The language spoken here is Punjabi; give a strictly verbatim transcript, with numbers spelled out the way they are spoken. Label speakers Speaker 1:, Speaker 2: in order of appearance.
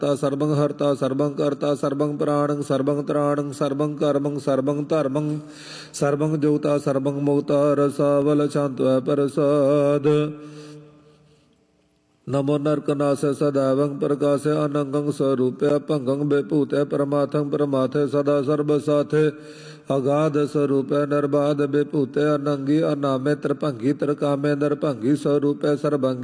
Speaker 1: ਸਰਬੰ ਹਰਤਾ ਸਰਬੰ ਕਰਤਾ ਸਰਬੰ ਪ੍ਰਾਣੰ ਸਰਬੰ ਤ੍ਰਾਣੰ ਸਰਬੰ ਕਰਮੰ ਸਰਬੰ ਧਰਮੰ ਸਰਬੰ ਜੋਤਾ ਸਰਬੰ ਮੁਕਤਾ ਰਸਾਵਲ ਸ਼ਾਂਤਵੈ ਪ੍ਰਸਾਦ। ਨਮੋ ਨਰਕਨਾਸੈ ਸਦਾਵੰ ਪ੍ਰਕਾਸ਼ੈ ਅਨੰਗੰ ਸਰੂਪਿਆ ਭੰਗੰ ਬੇਭੂਤੈ ਪਰਮਾਥੰ ਪਰਮਾਥੇ ਸਦਾ ਸਰਬ ਸਾਥੇ ਅਗਾਧ ਸਰੂਪੈ ਨਿਰਬਾਧ ਬੇਭੂਤੈ ਅਨੰਗੀ ਅਨਾਮੇ ਤ੍ਰਿਭੰਗੀ ਤ੍ਰਿਕਾਮੇ ਨਿਰਭੰਗੀ ਸਰੂਪੈ ਸਰਬੰਗੀ